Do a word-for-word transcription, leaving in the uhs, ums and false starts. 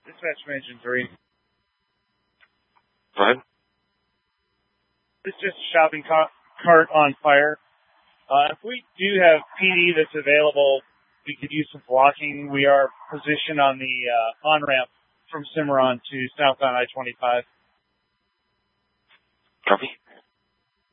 Dispatch from Engine three. Go ahead. It's just a shopping ca- cart on fire. Uh, if we do have P D that's available, we could use some blocking. We are positioned on the uh, on-ramp from Cimarron to southbound I twenty-five. Copy.